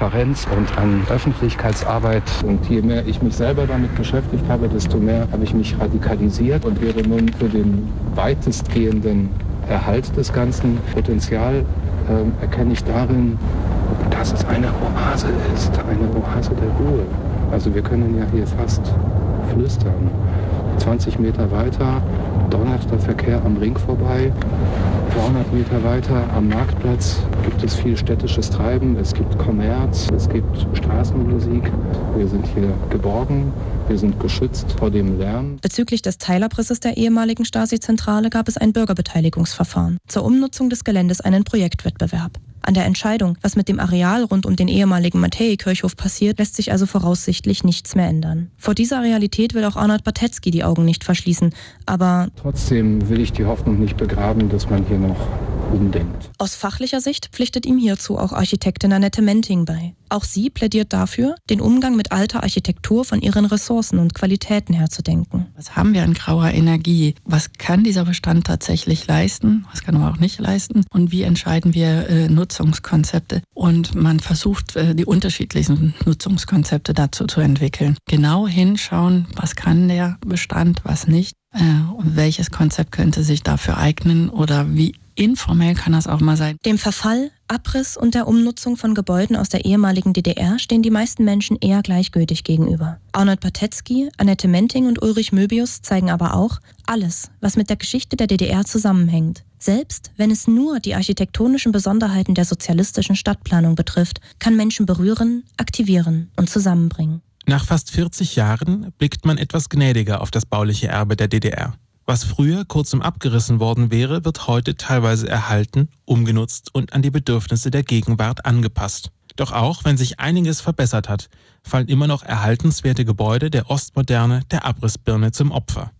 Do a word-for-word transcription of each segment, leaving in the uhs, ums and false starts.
Transparenz und an Öffentlichkeitsarbeit. Und je mehr ich mich selber damit beschäftigt habe, desto mehr habe ich mich radikalisiert und wäre nun für den weitestgehenden Erhalt des ganzen Potenzial äh, erkenne ich darin, dass es eine Oase ist, eine Oase der Ruhe. Also wir können ja hier fast flüstern. zwanzig Meter weiter donnert der Verkehr am Ring vorbei. zweihundert Meter weiter am Marktplatz gibt es viel städtisches Treiben. Es gibt Kommerz, es gibt Straßenmusik. Wir sind hier geborgen. Wir sind geschützt vor dem Lärm. Bezüglich des Teilabriss der ehemaligen Stasi-Zentrale gab es ein Bürgerbeteiligungsverfahren. Zur Umnutzung des Geländes einen Projektwettbewerb. An der Entscheidung, was mit dem Areal rund um den ehemaligen Matthäi-Kirchhof passiert, lässt sich also voraussichtlich nichts mehr ändern. Vor dieser Realität will auch Arnold Batetzky die Augen nicht verschließen. Aber trotzdem will ich die Hoffnung nicht begraben, dass man hier noch umdenkt. Aus fachlicher Sicht pflichtet ihm hierzu auch Architektin Annette Menting bei. Auch sie plädiert dafür, den Umgang mit alter Architektur von ihren Ressourcen und Qualitäten her zu denken. Was haben wir an grauer Energie? Was kann dieser Bestand tatsächlich leisten? Was kann er auch nicht leisten? Und wie entscheiden wir äh, Nutzungskonzepte? Und man versucht, äh, die unterschiedlichen Nutzungskonzepte dazu zu entwickeln. Genau hinschauen, was kann der Bestand, was nicht? Äh, und welches Konzept könnte sich dafür eignen oder wie informell kann das auch mal sein. Dem Verfall, Abriss und der Umnutzung von Gebäuden aus der ehemaligen D D R stehen die meisten Menschen eher gleichgültig gegenüber. Arnold Batetzky, Annette Menting und Ulrich Möbius zeigen aber auch alles, was mit der Geschichte der D D R zusammenhängt. Selbst wenn es nur die architektonischen Besonderheiten der sozialistischen Stadtplanung betrifft, kann Menschen berühren, aktivieren und zusammenbringen. Nach fast vierzig Jahren blickt man etwas gnädiger auf das bauliche Erbe der D D R. Was früher kurzum abgerissen worden wäre, wird heute teilweise erhalten, umgenutzt und an die Bedürfnisse der Gegenwart angepasst. Doch auch wenn sich einiges verbessert hat, fallen immer noch erhaltenswerte Gebäude der Ostmoderne der Abrissbirne zum Opfer.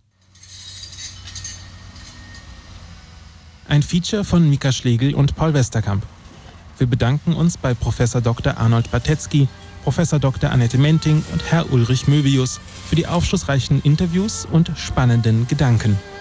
Ein Feature von Mika Schlegel und Paul Westerkamp. Wir bedanken uns bei Professor Doktor Arnold Batetzky, Professor Doktor Annette Menting und Herr Ulrich Möbius für die aufschlussreichen Interviews und spannenden Gedanken.